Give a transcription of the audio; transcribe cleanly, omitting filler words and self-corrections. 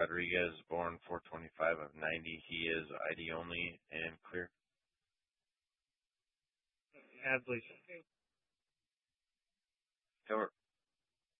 Rodriguez, born 425 of 90. He is ID only and clear. Add, please. Cover.